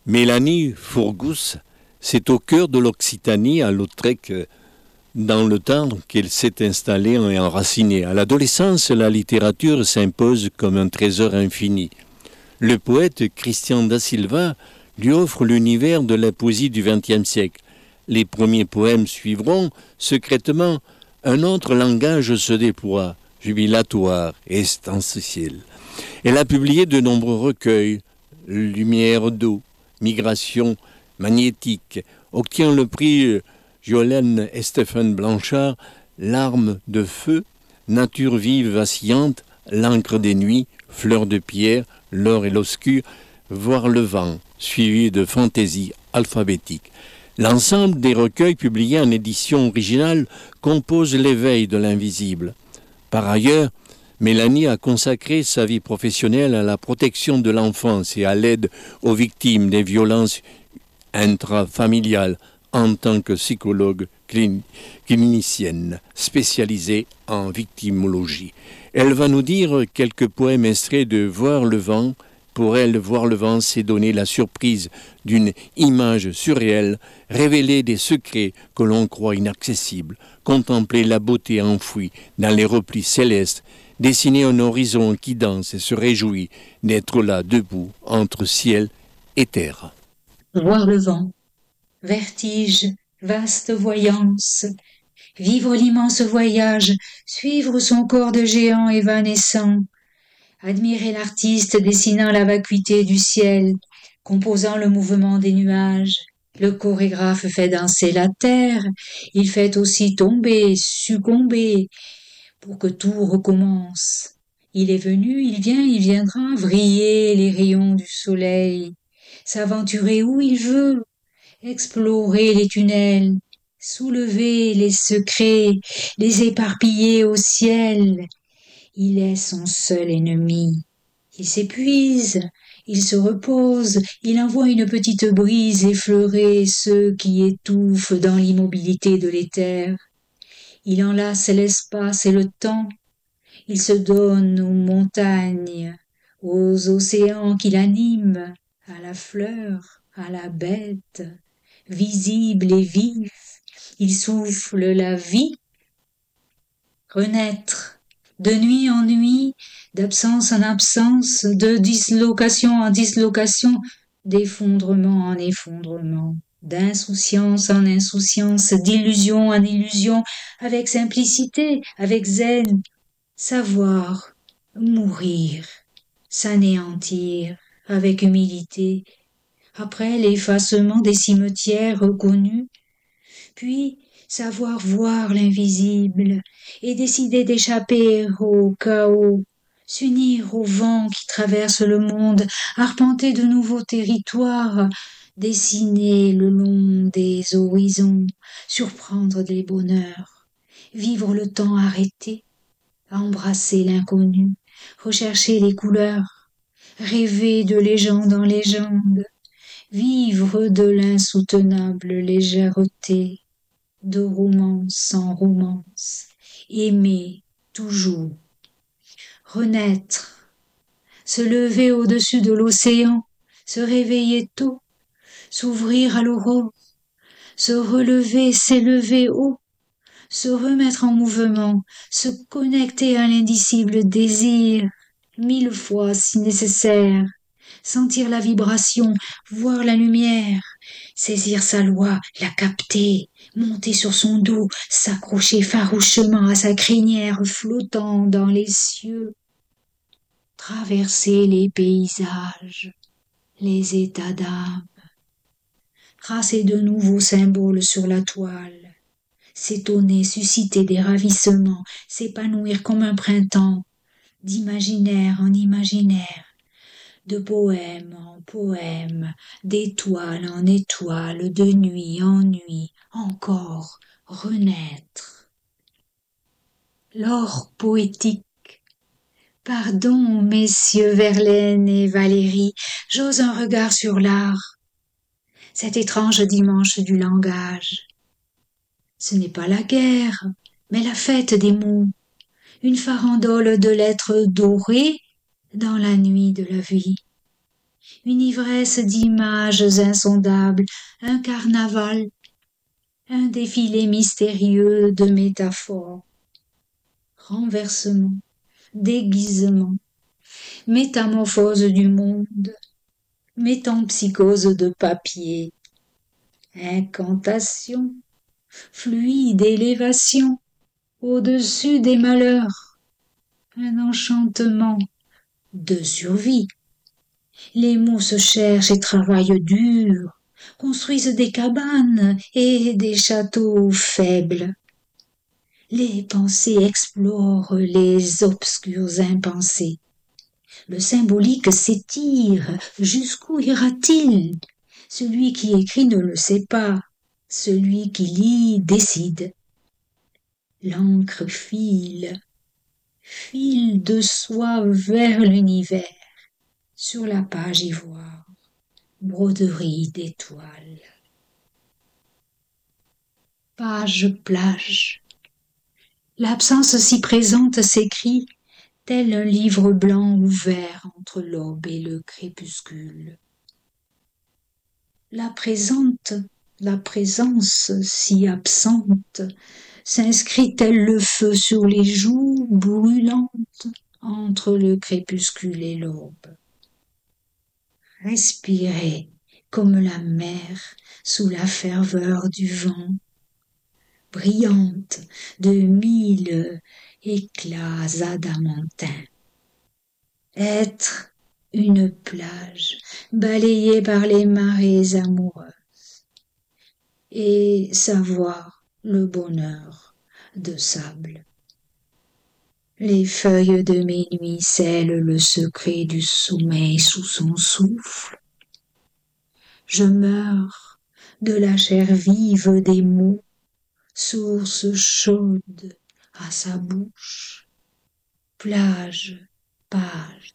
Mélanie Fourgousse, c'est au cœur de l'Occitanie, à Lautrec, dans le temps qu'elle s'est installée et enracinée. À l'adolescence, la littérature s'impose comme un trésor infini. Le poète Christian da Silva lui offre l'univers de la poésie du XXe siècle. Les premiers poèmes suivront secrètement. Un autre langage se déploie, jubilatoire et estanciel. Elle a publié de nombreux recueils, Lumière d'eau, Migration magnétique, obtient le prix Jolène et Stéphane Blanchard, Larmes de feu, Nature vive vacillante, L'encre des nuits, Fleurs de pierre, L'or et l'obscur, Voir le vent, suivi de fantaisie alphabétique. L'ensemble des recueils publiés en édition originale compose l'éveil de l'invisible. Par ailleurs, Mélanie a consacré sa vie professionnelle à la protection de l'enfance et à l'aide aux victimes des violences intrafamiliales en tant que psychologue clinicienne spécialisée en victimologie. Elle va nous dire quelques poèmes extraits de Voir le vent. Pour elle, voir le vent, c'est donner la surprise d'une image surréelle, révéler des secrets que l'on croit inaccessibles, contempler la beauté enfouie dans les replis célestes, dessiner un horizon qui danse et se réjouit d'être là debout entre ciel et terre. Voir le vent, vertige, vaste voyance, vivre l'immense voyage, suivre son corps de géant évanescent, admirer l'artiste dessinant la vacuité du ciel, composant le mouvement des nuages. Le chorégraphe fait danser la terre, il fait aussi tomber, succomber, pour que tout recommence. Il est venu, il vient, il viendra, vriller les rayons du soleil, s'aventurer où il veut, explorer les tunnels, soulever les secrets, les éparpiller au ciel. Il est son seul ennemi. Il s'épuise, il se repose, il envoie une petite brise effleurer ceux qui étouffent dans l'immobilité de l'éther. Il enlace l'espace et le temps, il se donne aux montagnes, aux océans qu'il anime, à la fleur, à la bête, visible et vif, il souffle la vie. Renaître, de nuit en nuit, d'absence en absence, de dislocation en dislocation, d'effondrement en effondrement, d'insouciance en insouciance, d'illusion en illusion, avec simplicité, avec zen, savoir, mourir, s'anéantir, avec humilité, après l'effacement des cimetières reconnus, puis savoir voir l'invisible et décider d'échapper au chaos, s'unir au vent qui traverse le monde, arpenter de nouveaux territoires, dessiner le long des horizons, surprendre des bonheurs, vivre le temps arrêté, embrasser l'inconnu, rechercher les couleurs, rêver de légende en légende, vivre de l'insoutenable légèreté, de romance en romance, aimer toujours, renaître, se lever au-dessus de l'océan, se réveiller tôt, s'ouvrir à l'aurore, se relever, s'élever haut, se remettre en mouvement, se connecter à l'indicible désir, 1000 fois si nécessaire, sentir la vibration, voir la lumière, saisir sa loi, la capter, monter sur son dos, s'accrocher farouchement à sa crinière flottant dans les cieux, traverser les paysages, les états d'âme, tracer de nouveaux symboles sur la toile, s'étonner, susciter des ravissements, s'épanouir comme un printemps, d'imaginaire en imaginaire, de poème en poème, d'étoile en étoile, de nuit en nuit, encore renaître. L'or poétique. Pardon, messieurs Verlaine et Valéry, j'ose un regard sur l'art, cet étrange dimanche du langage. Ce n'est pas la guerre, mais la fête des mots, une farandole de lettres dorées dans la nuit de la vie. une ivresse d'images insondables, un carnaval, un défilé mystérieux de métaphores, renversement, déguisement, métamorphose du monde, métampsychose de papier, incantation, fluide élévation, au-dessus des malheurs, un enchantement de survie. Les mots se cherchent et travaillent dur, construisent des cabanes et des châteaux faibles. Les pensées explorent les obscurs impensés. Le symbolique s'étire. Jusqu'où ira-t-il? Celui qui écrit ne le sait pas. Celui qui lit décide. L'encre file de soi vers l'univers. Sur la page ivoire, broderie d'étoiles. Page plage. L'absence si présente s'écrit, tel un livre blanc ouvert entre l'aube et le crépuscule. La présence si absente, s'inscrit tel le feu sur les joues brûlantes entre le crépuscule et l'aube. Respirez comme la mer sous la ferveur du vent, brillante de 1000 éclats adamantins. Être une plage balayée par les marées amoureuses et savoir le bonheur de sable. Les feuilles de mes nuits scellent le secret du sommeil sous son souffle. Je meurs de la chair vive des mots, source chaude à sa bouche, plage, page.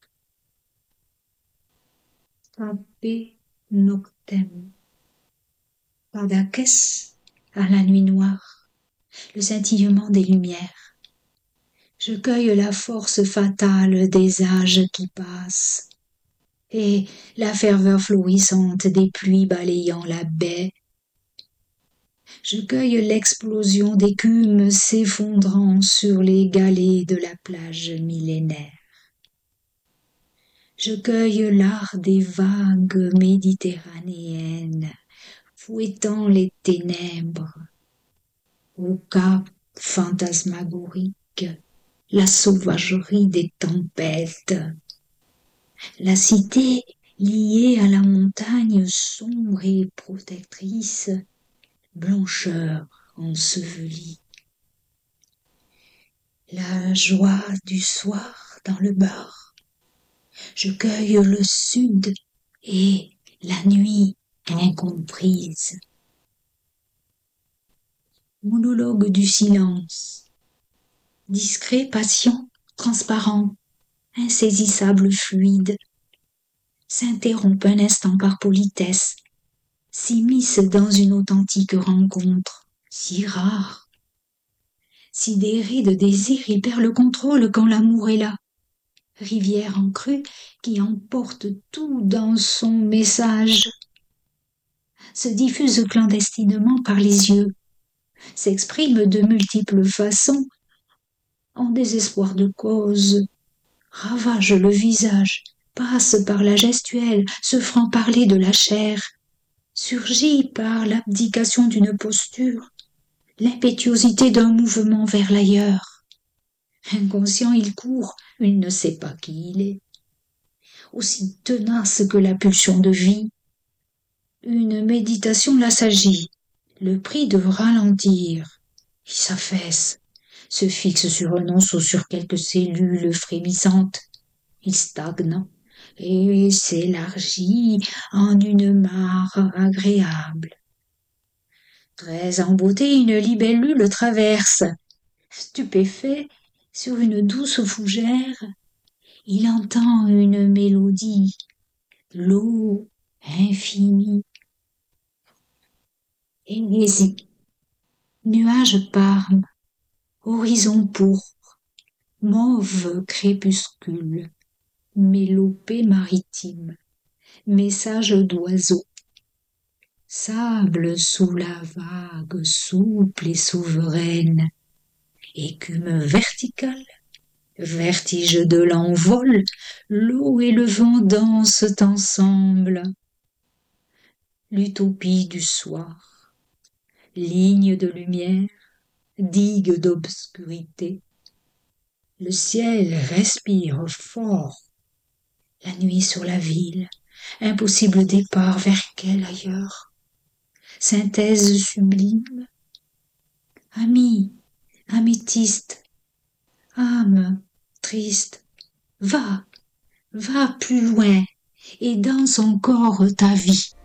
Tape noctem. Pardaques à la nuit noire, le scintillement des lumières. Je cueille la force fatale des âges qui passent et la ferveur florissante des pluies balayant la baie. Je cueille l'explosion d'écume s'effondrant sur les galets de la plage millénaire. Je cueille l'art des vagues méditerranéennes, fouettant les ténèbres. Au cap fantasmagorique, la sauvagerie des tempêtes. La cité liée à la montagne sombre et protectrice, blancheur ensevelie. La joie du soir dans le bar. Je cueille le sud et la nuit incomprise. Monologue du silence. Discret, patient, transparent, insaisissable, fluide. S'interrompt un instant par politesse. S'immisce dans une authentique rencontre, si rare. Sidéré de désir, il perd le contrôle quand l'amour est là. Rivière en crue qui emporte tout dans son message. Se diffuse clandestinement par les yeux. S'exprime de multiples façons. En désespoir de cause, ravage le visage, passe par la gestuelle, se franc-parler de la chair, surgit par l'abdication d'une posture, l'impétuosité d'un mouvement vers l'ailleurs. Inconscient, il court, il ne sait pas qui il est. Aussi tenace que la pulsion de vie. Une méditation l'assagit, le prie de ralentir. Il s'affaisse, se fixe sur un os ou sur quelques cellules frémissantes. Il stagne et s'élargit en une mare agréable. Très en beauté, une libellule le traverse. Stupéfait, sur une douce fougère, il entend une mélodie, l'eau infinie. Hérésie, nuage parme, horizon pourpre, mauve crépuscule, mélopée maritime. message d'oiseau. Sable sous la vague, souple et souveraine, écume verticale, vertige de l'envol, l'eau et le vent dansent ensemble. L'utopie du soir, ligne de lumière, digue d'obscurité. Le ciel respire fort. La nuit sur la ville, impossible départ vers quel ailleurs? Synthèse sublime, ami, améthyste, âme triste, va plus loin et danse encore ta vie.